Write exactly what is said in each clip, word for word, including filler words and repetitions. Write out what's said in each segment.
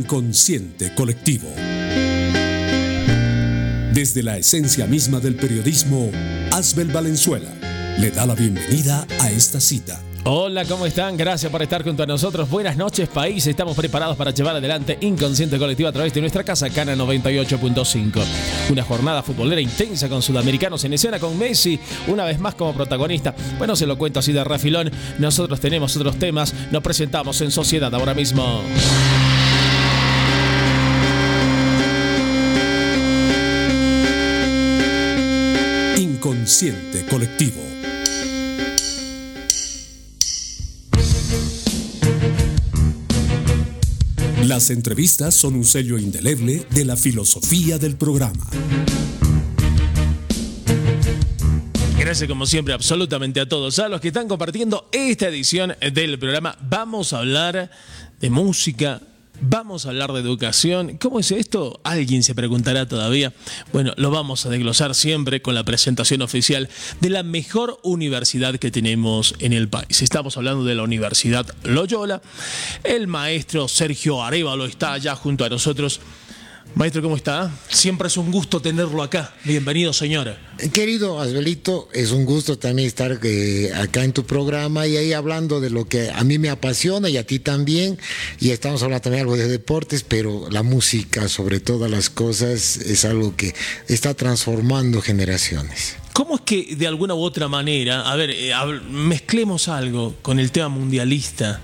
Inconsciente colectivo. Desde la esencia misma del periodismo, Asbel Valenzuela le da la bienvenida a esta cita. Hola, ¿cómo están? Gracias por estar junto a nosotros. Buenas noches, país. Estamos preparados para llevar adelante Inconsciente Colectivo a través de nuestra casa, Cana noventa y ocho punto cinco. Una jornada futbolera intensa con sudamericanos en escena, con Messi una vez más como protagonista. Bueno, se lo cuento así de refilón. Nosotros tenemos otros temas. Nos presentamos en sociedad ahora mismo. Inconsciente colectivo. Las entrevistas son un sello indeleble de la filosofía del programa. Gracias como siempre absolutamente a todos, a los que están compartiendo esta edición del programa. Vamos a hablar de música, vamos a hablar de educación. ¿Cómo es esto? Alguien se preguntará todavía. Bueno, lo vamos a desglosar siempre con la presentación oficial de la mejor universidad que tenemos en el país. Estamos hablando de la Universidad Loyola. El maestro Sergio Arévalo está allá junto a nosotros. Maestro, ¿cómo está? Siempre es un gusto tenerlo acá. Bienvenido, señora. Querido Asbelito, es un gusto también estar eh, acá en tu programa y ahí hablando de lo que a mí me apasiona y a ti también. Y estamos hablando también algo de deportes, pero la música, sobre todas las cosas, es algo que está transformando generaciones. ¿Cómo es que de alguna u otra manera, a ver, eh, a ver mezclemos algo con el tema mundialista?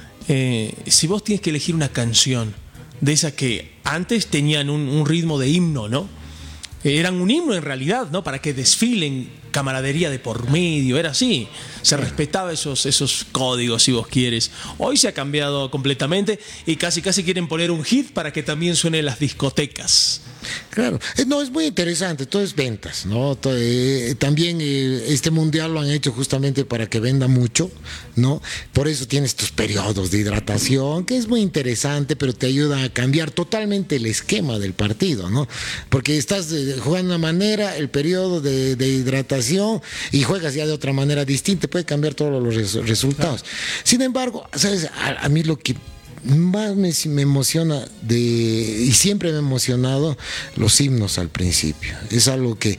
Eh, si vos tienes que elegir una canción de esas que antes tenían un, un ritmo de himno, ¿no? Eran un himno en realidad, ¿no? Para que desfilen, camaradería de por medio, era así. Se respetaba esos, esos códigos, si vos quieres. Hoy se ha cambiado completamente y casi casi quieren poner un hit para que también suene en las discotecas. Claro, no, es muy interesante, todo es ventas, ¿no? Todo, eh, también eh, este mundial lo han hecho justamente para que venda mucho, ¿no? Por eso tienes tus periodos de hidratación, que es muy interesante, pero te ayuda a cambiar totalmente el esquema del partido, ¿no? Porque estás eh, jugando de una manera, el periodo de, de hidratación, y juegas ya de otra manera distinta, puede cambiar todos los res, resultados. Claro. Sin embargo, ¿sabes? A, a mí lo que más me, me emociona de, y siempre me ha emocionado los himnos al principio. Es algo que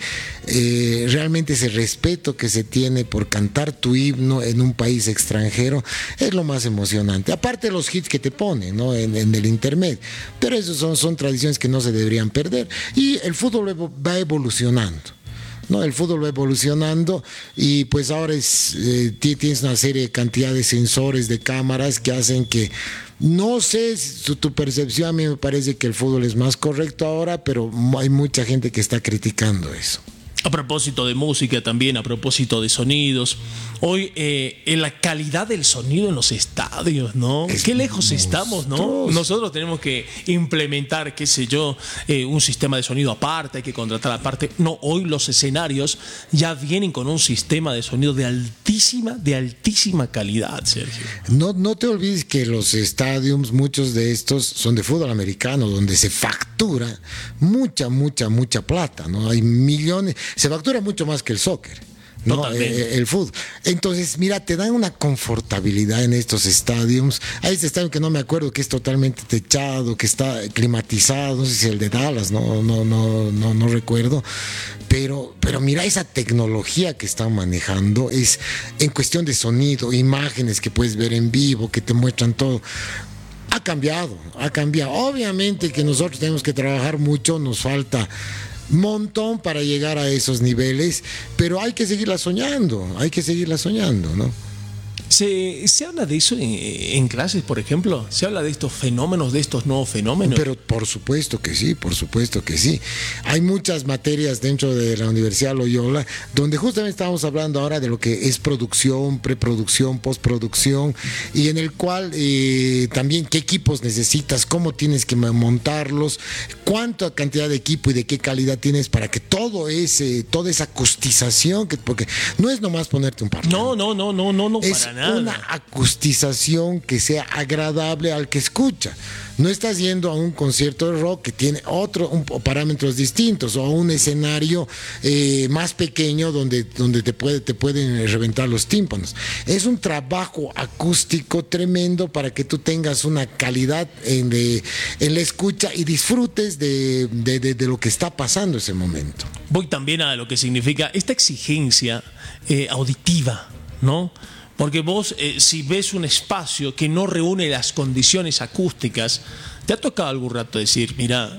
eh, realmente ese respeto que se tiene por cantar tu himno en un país extranjero es lo más emocionante. Aparte de los hits que te ponen, ¿no? en, en el intermedio. Pero eso son, son tradiciones que no se deberían perder. Y el fútbol va evolucionando. ¿No? El fútbol va evolucionando y pues ahora es, eh, tienes una serie de cantidad de sensores, de cámaras que hacen que, no sé, tu, tu percepción, a mí me parece que el fútbol es más correcto ahora, pero hay mucha gente que está criticando eso. A propósito de música también, a propósito de sonidos, hoy eh, en la calidad del sonido en los estadios, ¿no? Es Qué lejos monstruoso. Estamos, ¿no? Nosotros tenemos que implementar, qué sé yo, eh, un sistema de sonido aparte, hay que contratar aparte. No, hoy los escenarios ya vienen con un sistema de sonido de altísima, de altísima calidad, Sergio. No, no te olvides que los estadios, muchos de estos son de fútbol americano, donde se factura mucha, mucha, mucha plata, ¿no? Hay millones. Se factura mucho más que el soccer, ¿no? Eh, el fútbol. Entonces, mira, te dan una confortabilidad en estos estadios. Hay este estadio que no me acuerdo, que es totalmente techado, que está climatizado, no sé si el de Dallas, no, no, no, no, no recuerdo. Pero, pero mira, esa tecnología que están manejando es en cuestión de sonido, imágenes que puedes ver en vivo, que te muestran todo. Ha cambiado, ha cambiado. Obviamente que nosotros tenemos que trabajar mucho, nos falta montón para llegar a esos niveles, pero hay que seguirla soñando, hay que seguirla soñando, ¿no? ¿Se, se habla de eso en, en clases, por ejemplo? ¿Se habla de estos fenómenos, de estos nuevos fenómenos? Pero por supuesto que sí, por supuesto que sí. Hay muchas materias dentro de la Universidad Loyola donde justamente estamos hablando ahora de lo que es producción, preproducción, postproducción, y en el cual eh, también qué equipos necesitas, cómo tienes que montarlos, cuánta cantidad de equipo y de qué calidad tienes para que todo ese, toda esa acustización, que, porque no es nomás ponerte un parlante. No, no, no, no, no, no, es para nada. nada. una acustización que sea agradable al que escucha. No estás yendo a un concierto de rock que tiene otros parámetros distintos o a un escenario eh, más pequeño donde, donde te, puede, te pueden reventar los tímpanos. Es un trabajo acústico tremendo para que tú tengas una calidad en, de, en la escucha y disfrutes de, de, de, de lo que está pasando en ese momento. Voy también a lo que significa esta exigencia eh, auditiva, ¿no? Porque vos, eh, si ves un espacio que no reúne las condiciones acústicas, ¿te ha tocado algún rato decir, mira,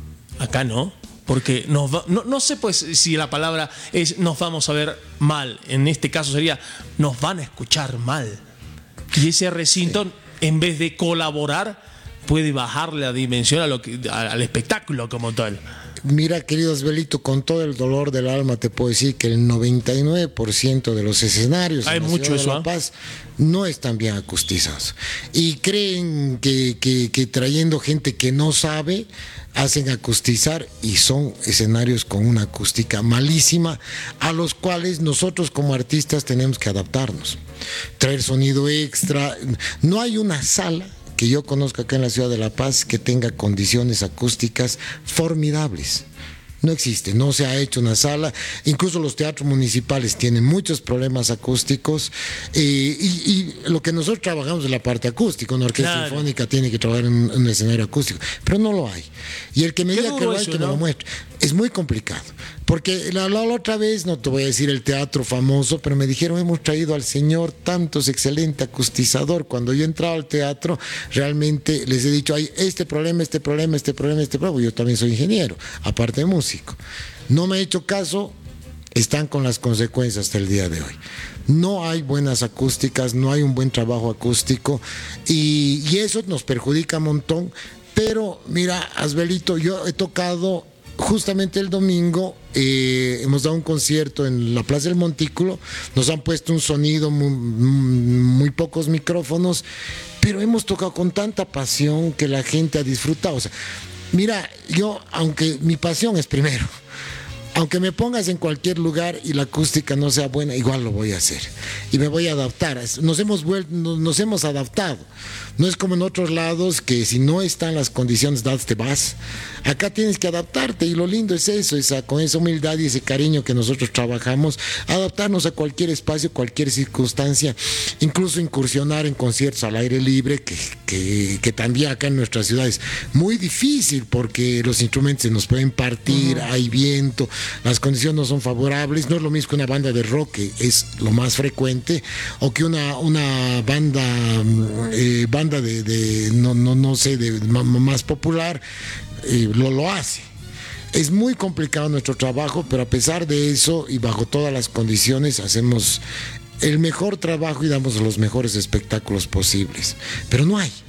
acá no? Porque nos va, no, no sé pues si la palabra es nos vamos a ver mal. En este caso sería nos van a escuchar mal. Y ese recinto, sí, en vez de colaborar, puede bajarle la dimensión a lo que, a, al espectáculo como tal. Mira, querido Asbelito, con todo el dolor del alma te puedo decir que el noventa y nueve por ciento de los escenarios Hay en la mucho ciudad eso, de La Paz no están bien acustizados. Y creen que, que, que trayendo gente que no sabe, hacen acustizar, y son escenarios con una acústica malísima, a los cuales nosotros como artistas tenemos que adaptarnos. Traer sonido extra. No hay una sala que yo conozca acá en la ciudad de La Paz que tenga condiciones acústicas formidables. No existe, no se ha hecho una sala. Incluso los teatros municipales tienen muchos problemas acústicos, eh, y, y lo que nosotros trabajamos es la parte acústica. Una orquesta Claro. sinfónica tiene que trabajar en un, en un escenario acústico, pero no lo hay. Y el que me Qué diga que duro lo hay, eso, que me ¿no? lo muestre. Es muy complicado, porque la, la, la otra vez, no te voy a decir el teatro famoso, pero me dijeron, hemos traído al señor Tantos, excelente acustizador. Cuando yo entraba al teatro, realmente les he dicho, hay este problema, este problema, este problema, este problema. Yo también soy ingeniero, aparte de músico. No me he hecho caso, están con las consecuencias hasta el día de hoy. No hay buenas acústicas, no hay un buen trabajo acústico, y, y eso nos perjudica un montón. Pero mira, Asbelito, yo he tocado justamente el domingo, eh, hemos dado un concierto en la Plaza del Montículo, nos han puesto un sonido, muy, muy pocos micrófonos, pero hemos tocado con tanta pasión que la gente ha disfrutado. O sea, mira, yo, aunque mi pasión es primero, aunque me pongas en cualquier lugar y la acústica no sea buena, igual lo voy a hacer y me voy a adaptar. Nos hemos vuelto, nos hemos adaptado. No es como en otros lados que si no están las condiciones dadas te vas. Acá tienes que adaptarte, y lo lindo es eso, esa, con esa humildad y ese cariño que nosotros trabajamos, adaptarnos a cualquier espacio, cualquier circunstancia, incluso incursionar en conciertos al aire libre, que, que, que también acá en nuestra ciudad es muy difícil porque los instrumentos se nos pueden partir, uh-huh. hay viento, las condiciones no son favorables. No es lo mismo que una banda de rock, que es lo más frecuente, o que una, una banda, eh, banda de, de no, no, no sé, de más popular, eh, lo, lo hace. Es muy complicado nuestro trabajo, pero a pesar de eso y bajo todas las condiciones hacemos el mejor trabajo y damos los mejores espectáculos posibles. Pero no hay,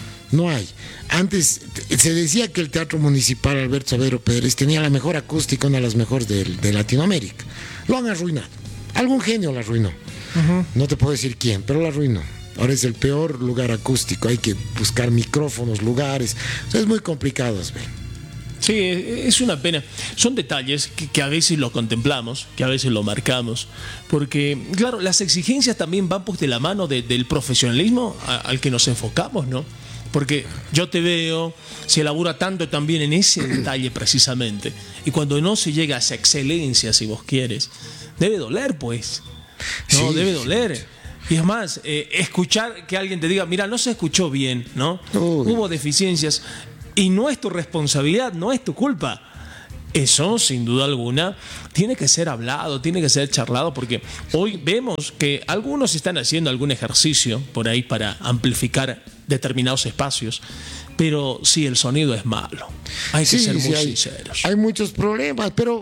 no hay. Antes se decía que el Teatro Municipal Alberto Saverio Pérez tenía la mejor acústica, una de las mejores de, de Latinoamérica. Lo han arruinado. Algún genio la arruinó. Uh-huh. No te puedo decir quién, pero la arruinó. Ahora es el peor lugar acústico. Hay que buscar micrófonos, lugares. O sea, es muy complicado, Asbel. Sí, es una pena. Son detalles que, que a veces los contemplamos, que a veces lo marcamos, porque, claro, las exigencias también van pues de la mano de, del profesionalismo a, al que nos enfocamos, ¿no? Porque yo te veo, se elabora tanto también en ese detalle precisamente, y cuando no se llega a esa excelencia, si vos quieres, debe doler, pues. No, sí, debe doler. Sí. Y es más, eh, escuchar que alguien te diga, mira, no se escuchó bien, ¿no? Uy. Hubo deficiencias. Y no es tu responsabilidad, no es tu culpa. Eso, sin duda alguna, tiene que ser hablado, tiene que ser charlado, porque hoy vemos que algunos están haciendo algún ejercicio por ahí para amplificar determinados espacios, pero sí, el sonido es malo. Hay que sí, ser muy sí, hay, sinceros. Hay muchos problemas, pero